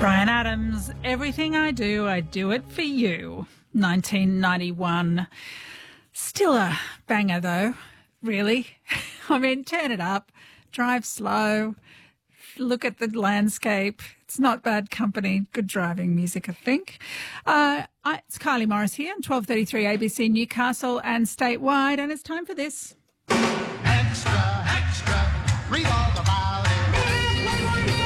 Bryan Adams, Everything I Do It For You, 1991. Still a banger though, really. I mean, turn it up, drive slow, look at the landscape. It's not bad company, good driving music, I think. It's Kylie Morris here on 1233 ABC Newcastle and statewide, and it's time for this.